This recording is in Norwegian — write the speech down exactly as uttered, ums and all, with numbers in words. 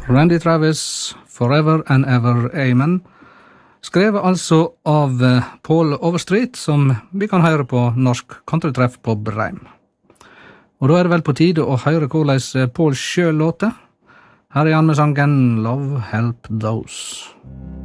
Randy Travis, Forever and Ever, Amen. Skrevet altså av Paul Overstreet, som vi kan høre på norsk countrytreff på Breim. Og da er det vel på tide å høre hvordan Paul selv låter. Her er han med sangen Love Help Those.